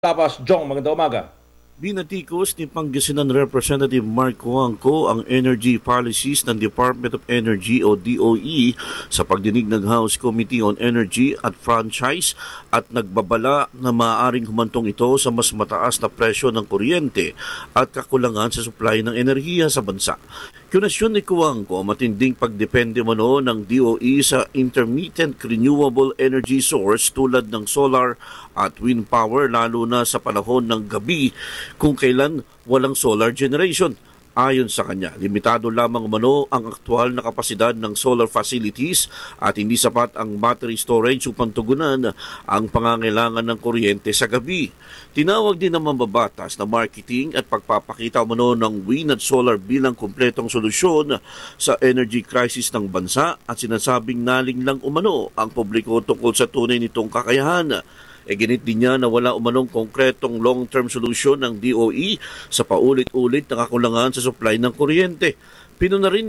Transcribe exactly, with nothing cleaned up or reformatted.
Tapas, Jong, magandang umaga. Binatikos ni Pangasinan Representative Mark Huangco ang energy policies ng Department of Energy o D O E sa pagdinig ng House Committee on Energy at Franchise at nagbabala na maaaring humantong ito sa mas mataas na presyo ng kuryente at kakulangan sa supply ng enerhiya sa bansa. Kunasyon ni Huangco matinding pagdepende mano ng D O E sa intermittent renewable energy source tulad ng solar at wind power lalo na sa panahon ng gabi kung kailan walang solar generation. Ayon sa kanya, limitado lamang umano ang aktual na kapasidad ng solar facilities at hindi sapat ang battery storage upang tugunan ang pangangailangan ng kuryente sa gabi. Tinawag din ng mambabatas na marketing at pagpapakita umano ng wind at solar bilang kumpletong solusyon sa energy crisis ng bansa at sinasabing naling lang umano ang publiko tungkol sa tunay nitong kakayahan. E ginit din niya na wala umanong konkretong long-term solution ng D O E sa paulit-ulit na kakulangan sa supply ng kuryente. Pinuna rin